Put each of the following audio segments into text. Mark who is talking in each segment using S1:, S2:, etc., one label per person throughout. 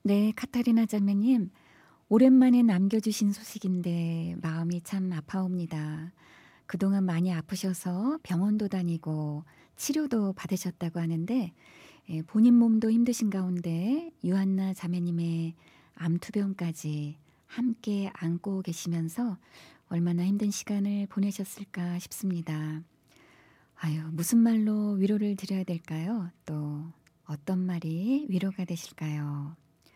S1: 네, 카타리나 자매님, 오랜만에 남겨주신 소식인데 마음이 참 아파옵니다. 그동안 많이 아프셔서 병원도 다니고 치료도 받으셨다고 하는데 본인 몸도 힘드신 가운데 유한나 자매님의 암투병까지 함께 안고 계시면서 얼마나 힘든 시간을 보내셨을까 싶습니다. 아유, 무슨 말로 위로를 드려야 될까요? 또 어떤 말이 위로가 되실까요?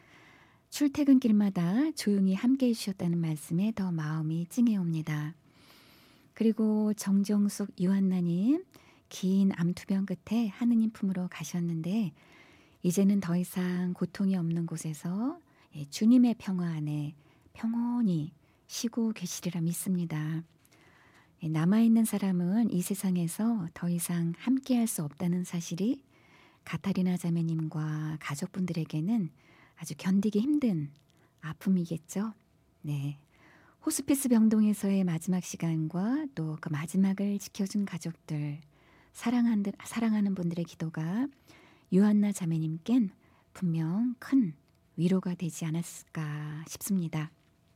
S1: 출퇴근길마다 조용히 함께 해주셨다는 말씀에 더 마음이 찡해옵니다. 그리고 정정숙 유한나님, 긴 암투병 끝에 하느님 품으로 가셨는데 이제는 더 이상 고통이 없는 곳에서 주님의 평화 안에 평온히 쉬고 계시리라 믿습니다. 남아있는 사람은 이 세상에서 더 이상 함께할 수 없다는 사실이 가타리나 자매님과 가족분들에게는 아주 견디기 힘든 아픔이겠죠. 네. 호스피스 병동에서의 마지막 시간과 또 그 마지막을 지켜준 가족들, 사랑하는 분들의 기도가 유한나 자매님껜 분명 큰 위로가 되지 않았을까 싶습니다.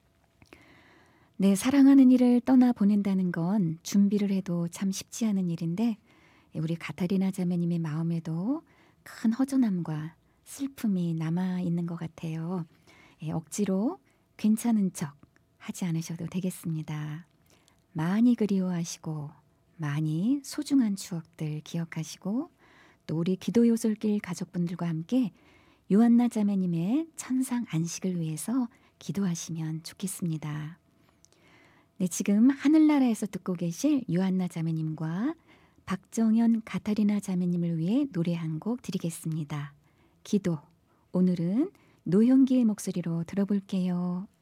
S1: 네, 사랑하는 이를 떠나 보낸다는 건 준비를 해도 참 쉽지 않은 일인데 우리 가타리나 자매님의 마음에도 큰 허전함과 슬픔이 남아 있는 것 같아요. 억지로 괜찮은 척 하지 않으셔도 되겠습니다. 많이 그리워하시고 많이 소중한 추억들 기억하시고 또 우리 기도요솔길 가족분들과 함께 유한나 자매님의 천상 안식을 위해서 기도하시면 좋겠습니다. 네, 지금 하늘나라에서 듣고 계실 유한나 자매님과 박정현 가타리나 자매님을 위해 노래 한 곡 드리겠습니다. 기도. 오늘은 노형기의 목소리로 들어볼게요.